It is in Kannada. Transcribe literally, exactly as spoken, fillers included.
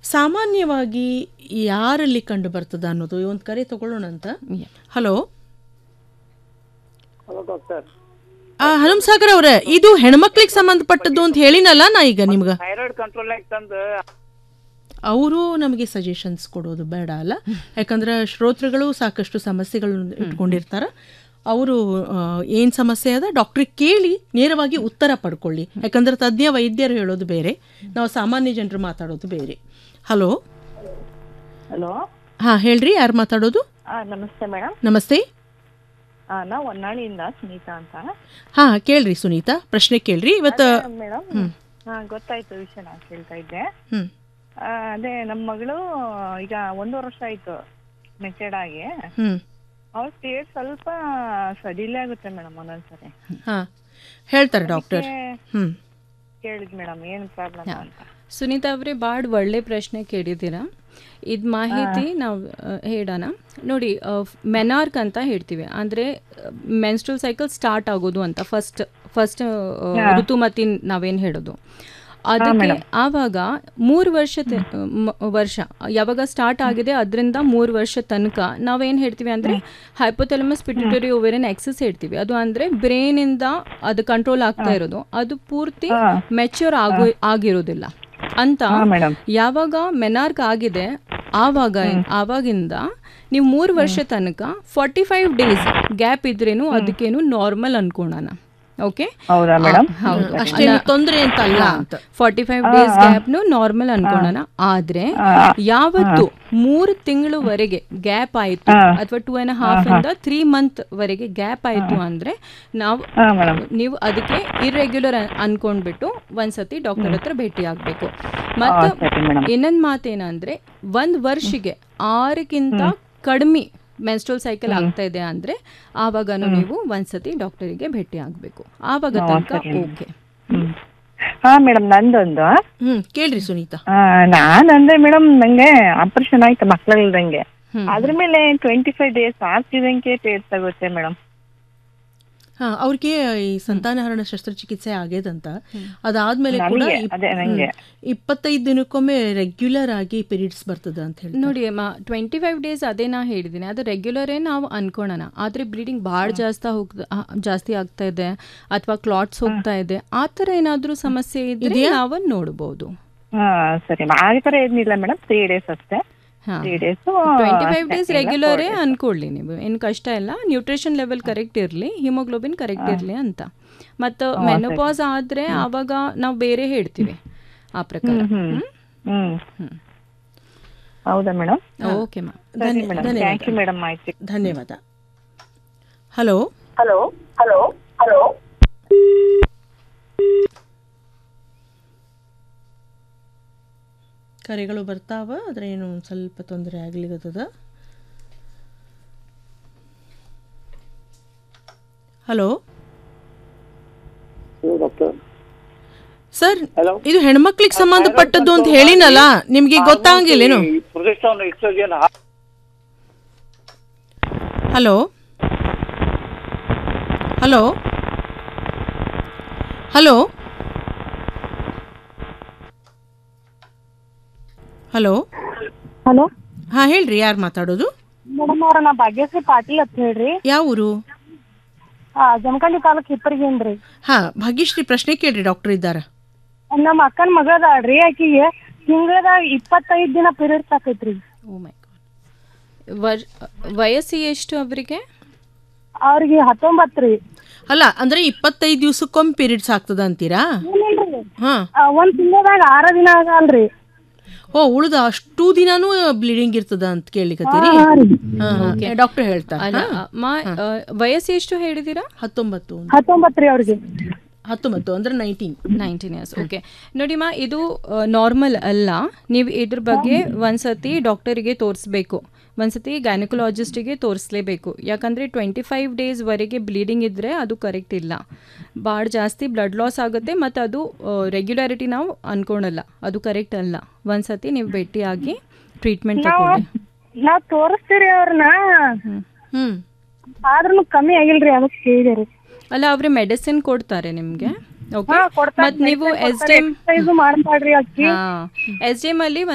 ಸಾಮಾನ್ಯವಾಗಿ ಯಾರಲ್ಲಿ ಕಂಡು ಬರ್ತದ ಅನ್ನೋದು ಒಂದು ಕರೆ ತಗೊಳ್ಳೋಣ ಅಂತ. Hello hello doctor. ಹನುಮಸಾಗರ್ ಅವ್ರೆ, ಇದು ಹೆಣ್ಮಕ್ಳಿಗೆ ಸಂಬಂಧಪಟ್ಟದ್ದು ಅಂತ ಹೇಳಿನಲ್ಲ ನಾ ಈಗ ನಿಮ್ಗೆ. ಥೈರಾಯ್ಡ್ ಕಂಟ್ರೋಲ್ ತಂದು ಅವರು ನಮಗೆ ಸಜೆಷನ್ಸ್ ಕೊಡೋದು ಬೇಡ ಅಲ್ಲ, ಯಾಕಂದ್ರೆ ಶ್ರೋತೃಗಳು ಸಾಕಷ್ಟು ಸಮಸ್ಯೆಗಳು ಇಟ್ಕೊಂಡಿರ್ತಾರ. ಅವರು ಏನು ಸಮಸ್ಯೆ ಅದ ಡಾಕ್ಟ್ರಿಗೆ ಕೇಳಿ ನೇರವಾಗಿ ಉತ್ತರ ಪಡ್ಕೊಳ್ಳಿ. ಯಾಕಂದ್ರೆ ತಜ್ಞ ವೈದ್ಯರು ಹೇಳೋದು ಬೇರೆ, ನಾವು ಸಾಮಾನ್ಯ ಜನರು ಮಾತಾಡೋದು ಬೇರೆ. ಹಲೋ ಹಲೋ ಹಾಂ ಹೇಳ್ರಿ, ಯಾರು ಮಾತಾಡೋದು? ನಮಸ್ತೆ ಮೇಡಮ್. ನಮಸ್ತೆ. ನಾವು ಹೊನ್ನಾಳಿಯಿಂದ ಸುನೀತಾ ಅಂತ. ಹಾಂ ಕೇಳ್ರಿ ಸುನೀತಾ, ಪ್ರಶ್ನೆ ಕೇಳ್ರಿ ಇವತ್ತು. ಮೇಡಮ್ ಹಾ ಗೊತ್ತಾಯ್ತು ವಿಷಯ ನಾನು ಕೇಳ್ತಾ ಇದ್ದೆ. ಹ್ಮ್ ಅದೇ ನಮ್ಮ ಮಗಳು ಈಗ ಒಂದೂವರೆ ವರ್ಷ ಆಯ್ತು ಮೆಚೂರ್ಡ್ ಆಗಿ. ಹ್ಮ್ ಅವ್ರ ಪೀರಿಯಡ್ ಸ್ವಲ್ಪ ಡಿಲೇ ಆಗುತ್ತೆ ಮೇಡಮ್ ಒಂದೊಂದ್ಸರಿ. ಹಾ ಹೇಳ್ತಾರೆ ಡಾಕ್ಟರ್. ಹ್ಮ್ ಕೇಳಿದ್ ಮೇಡಮ್ ಏನು ಪ್ರಾಬ್ಲಮ್ ಅಂತ. ಸುನೀತಾ ಅವರೇ, ಭಾಳ ಒಳ್ಳೆ ಪ್ರಶ್ನೆ ಕೇಳಿದ್ದೀರಾ. ಇದು ಮಾಹಿತಿ ನಾವು ಹೇಳೋಣ ನೋಡಿ. ಮೆನಾರ್ಕ್ ಅಂತ ಹೇಳ್ತೀವಿ, ಅಂದರೆ ಮೆನ್ಸ್ಟ್ರಲ್ ಸೈಕಲ್ ಸ್ಟಾರ್ಟ್ ಆಗೋದು ಅಂತ ಫಸ್ಟ್ ಫಸ್ಟ್ ಋತುಮತಿ ನಾವೇನು ಹೇಳೋದು ಅದಕ್ಕೆ. ಆವಾಗ ಮೂರು ವರ್ಷ ವರ್ಷ ಯಾವಾಗ ಸ್ಟಾರ್ಟ್ ಆಗಿದೆ ಅದರಿಂದ ಮೂರು ವರ್ಷ ತನಕ ನಾವೇನು ಹೇಳ್ತೀವಿ ಅಂದರೆ ಹೈಪೋಥಾಲಮಸ್ ಪಿಟ್ಯೂಟರಿ ಓವೇರಿಯನ್ ಆಕ್ಸಿಸ್ ಹೇಳ್ತೀವಿ. ಅದು ಅಂದರೆ ಬ್ರೈನಿಂದ ಅದು ಕಂಟ್ರೋಲ್ ಆಗ್ತಾ ಇರೋದು, ಅದು ಪೂರ್ತಿ ಮೆಚ್ಯೂರ್ ಆಗೋ ಆಗಿರೋದಿಲ್ಲ ಅಂತ. ಯಾವಾಗ ಮೆನಾರ್ಕ್ ಆಗಿದೆ ಆವಾಗ ಆವಾಗಿಂದ ನೀವು ಮೂರು ವರ್ಷ ತನಕ ಫಾರ್ಟಿ ಫೈವ್ ಡೇಸ್ ಗ್ಯಾಪ್ ಇದ್ರೇನು ಅದಕ್ಕೇನು ನಾರ್ಮಲ್ ಅನ್ಕೋಣ. ಓಕೆ, ಹೌದು, ತೊಂದರೆ ಅಂತ ಅಲ್ಲ. Forty five days ಗ್ಯಾಪ್ನು normal ಅನ್ಕೋಣ. ಆದ್ರೆ ಯಾವತ್ತು ಮೂರು ತಿಂಗಳವರೆಗೆ ಗ್ಯಾಪ್ ಆಯ್ತು ಅಥವಾ ಟೂ ಅಂಡ್ ಹಾಫ್ ಇಂದ ತ್ರೀ ಮಂತ್ ವರೆಗೆ ಗ್ಯಾಪ್ ಆಯ್ತು ಅಂದ್ರೆ ನಾವು ನೀವು ಅದಕ್ಕೆ ಇರ್ರೆಗ್ಯುಲರ್ ಅನ್ಕೊಂಡ್ಬಿಟ್ಟು ಒಂದ್ಸತಿ ಡಾಕ್ಟರ್ ಹತ್ರ ಭೇಟಿ ಆಗ್ಬೇಕು. ಮತ್ತೆ ಇನ್ನೊಂದ್ ಮಾತೇನಂದ್ರೆ ಒಂದ್ ವರ್ಷಿಗೆ ಆರಕ್ಕಿಂತ ಕಡಿಮೆ ಮೆನ್ಸ್ಟ್ರಲ್ ಸೈಕಲ್ ಆಗ್ತಾ ಇದೆ ಅಂದ್ರೆ ಆವಾಗನು ನೀವು ಒಂದ್ಸತಿ ಡಾಕ್ಟರಿಗೆ ಭೇಟಿ ಆಗ್ಬೇಕು. ಆವಾಗ ತನಕ ಓಕೆ. ಹಾ ಮೇಡಮ್, ನಂದೊಂದು ಹ್ಮ್ ಕೇಳ್ರಿ ಸುನೀತಾ. ನಾನ್ ಅಂದ್ರೆ ಮೇಡಮ್ ನಂಗೆ ಆಪರೇಷನ್ ಆಯ್ತು ಮಕ್ಳಿಲ್ದಂಗೆ. ಅದ್ರ ಮೇಲೆ twenty five days ಆಗ್ತಿದಂಗೆ paid ತಗೋತೆ madam. ಹಾ, ಅವ್ರಿಗೆ ಈ ಸಂತಾನಹರಣ ಶಸ್ತ್ರಚಿಕಿತ್ಸೆ ಆಗ್ಯದಂತ. ಅದಾದ್ಮೇಲೆ ಕೂಡ ಇಪ್ಪತ್ತೈದು ದಿನಕ್ಕೊಮ್ಮೆ ರೆಗ್ಯುಲರ್ ಆಗಿ ಪೀರಿಯಡ್ಸ್ ಬರ್ತದ ಅಂತ ಹೇಳಿ ನೋಡಿ. ಟ್ವೆಂಟಿ ಫೈವ್ ಡೇಸ್ ಅದೇ ನಾ ಹೇಳಿದ್ದೀನಿ, ಅದು ರೆಗ್ಯುಲರೇ ನಾವು ಅನ್ಕೋಣ. ಆದ್ರೆ ಬ್ಲೀಡಿಂಗ್ ಭಾಳ ಜಾಸ್ತಿ ಹೋಗ್ತಾ ಜಾಸ್ತಿ ಆಗ್ತಾ ಇದೆ ಅಥವಾ ಕ್ಲಾಟ್ಸ್ ಹೋಗ್ತಾ ಇದೆ, ಆ ಥರ ಏನಾದರೂ ಸಮಸ್ಯೆ ಇದ್ರೆ ನಾವು ನೋಡ್ಬೋದು. ಹಾ ಸರಿ, ಆ ಥರ ಏನಿಲ್ಲ ಮೇಡಮ್, ತ್ರೀ ಡೇಸ್ ಅಷ್ಟೇ. ಟ್ವೆಂಟಿ ಫೈವ್ ಡೇಸ್ ರೆಗ್ಯುಲರೇ ಅನ್ಕೊಳ್ಳಿ ನೀವು, ಏನು ಕಷ್ಟ ಇಲ್ಲ. ನ್ಯೂಟ್ರಿಷನ್ ಲೆವೆಲ್ ಕರೆಕ್ಟ್ ಇರಲಿ, ಹಿಮೋಗ್ಲೋಬಿನ್ ಕರೆಕ್ಟ್ ಇರಲಿ ಅಂತ. ಮತ್ತು ಮೆನೋಪಾಸ್ ಆದರೆ ಆವಾಗ ನಾವು ಬೇರೆ ಹೇಳ್ತೀವಿ ಆ ಪ್ರಕಾರ. ಹೌದಾ ಮೇಡಮ್? ಓಕೆ ಮಾ, ಧನ್ಯವಾದ. ಹಲೋ ಹಲೋ ಹಲೋ ಹಲೋ ಕರೆಗಳು ಬರ್ತಾವ, ಆದರೆ ಏನು ಸ್ವಲ್ಪ ತೊಂದರೆ ಆಗ್ಲಿಕ್ಕತ್ತದ. ಹಲೋ ಸರ್, ಇದು ಹೆಣ್ಮಕ್ಳಿಗೆ ಸಂಬಂಧಪಟ್ಟದ್ದು ಅಂತ ಹೇಳಿನಲ್ಲ, ನಿಮ್ಗೆ ಗೊತ್ತಾಗಿಲ್ಲೇನು? Hello hello hello hello hello ಹಾ ಹೇಳ್ರಿ, ಯಾರು ಮಾತಾಡೋದು? ಮೇಡಮ್ ಅವ್ರ ನಾ ಭಾಗ್ಯಶ್ರೀ ಪಾಟೀಲ್ ಅಂತ ಹೇಳ್ರಿ. ಯಾವ ಊರು? ಜಮಖಂಡಿ ತಾಲೂಕ್ ಹಿಪ್ಪರಿಗೇನ್ರಿ. ಹಾ ಭಾಗ್ಯಶ್ರೀ, ಪ್ರಶ್ನೆ ಕೇಳ್ರಿ, ಡಾಕ್ಟರ್ ಇದ್ದಾರ. ನಮ್ಮ ಅಕ್ಕನ ಮಗಳದಾಳ್ರಿ, ಆಕಿಗೆ ತಿಂಗಳದಾಗ ಇಪ್ಪತ್ತೈದು ದಿನ ಪೀರಿಯಡ್ಸ್ ಆಕೈತ್ರಿ. ಓ ಮೈ ಗಾಡ್. ವಯಸ್ಸು ಎಷ್ಟು ಅವರಿಗೆ? ಅವ್ರಿಗೆ ಹತ್ತೊಂಬತ್ತು ರೀ. ಅಲ್ಲ ಅಂದ್ರೆ ಇಪ್ಪತ್ತೈದು ದಿವಸಕ್ಕೊಮ್ಮೆ ಪೀರಿಯಡ್ಸ್ ಆಗ್ತದ ಅಂತೀರಾ? ಹಾ, ಒಂದ್ ತಿಂಗಳದಾಗ ಆರ ದಿನ ಆಗಲ್ರಿ. ಓ, ಉಳ್ದ ಅಷ್ಟು ದಿನಾನು ಬ್ಲೀಡಿಂಗ್ ಇರ್ತದ ಅಂತ ಕೇಳಿಕತ್ತೀರಿ? ಡಾಕ್ಟರ್ ಹೇಳ್ತಾರೆ. ವಯಸ್ಸು ಎಷ್ಟು ಹೇಳಿದೀರಾ? ಹತ್ತೊಂಬತ್ತು. ಹತ್ತೊಂಬತ್ತು ರೀ ಅವ್ರಿಗೆ. ಹತ್ತೊಂಬತ್ತು ಅಂದ್ರೆ ನೈನ್ಟೀನ್ ನೈನ್ಟೀನ್ ಇಯರ್ಸ್. ಓಕೆ ನೋಡಿ ಮಾ, ಇದು ನಾರ್ಮಲ್ ಅಲ್ಲ. ನೀವು ಇದ್ರ ಬಗ್ಗೆ ಒಂದ್ಸತಿ ಡಾಕ್ಟರಿಗೆ ತೋರಿಸ್ಬೇಕು, ಒಂದ್ಸತಿ ಗೈನಕೊಲಾಜಿಸ್ಟಿಗೆ ತೋರಿಸ್ಲೇಬೇಕು. ಯಾಕಂದರೆ ಟ್ವೆಂಟಿ ಫೈವ್ ಡೇಸ್ವರೆಗೆ ಬ್ಲೀಡಿಂಗ್ ಇದ್ದರೆ ಅದು ಕರೆಕ್ಟ್ ಇಲ್ಲ, ಭಾಳ ಜಾಸ್ತಿ ಬ್ಲಡ್ ಲಾಸ್ ಆಗುತ್ತೆ ಮತ್ತು ಅದು ರೆಗ್ಯುಲಾರಿಟಿ ನಾವು ಅನ್ಕೊಳಲ್ಲ, ಅದು ಕರೆಕ್ಟ್ ಅಲ್ಲ. ಒಂದ್ಸತಿ ನೀವು ಭೇಟಿಯಾಗಿ ಟ್ರೀಟ್ಮೆಂಟ್ ತಗೊಳ್ಳಿ. ನಾವು ತೋರಿಸ್ತೀರಿ ಅವ್ರನ್ನ, ಹ್ಮ್ ಆದ್ರೂ ಕಮ್ಮಿ ಆಗಿಲ್ರಿ, ಅದಕ್ಕೆ ಕೇಳಿದೇರಿ. ಅಲ್ಲ, ಅವ್ರೆ ಮೆಡಿಸಿನ್ ಕೊಡ್ತಾರೆ ನಿಮಗೆ. ಓಕೆ, ಮತ್ತು ನೀವು S D M ಮಾಡ್ತಾಳ್ರಿ. S D M ಅಲ್ಲಿ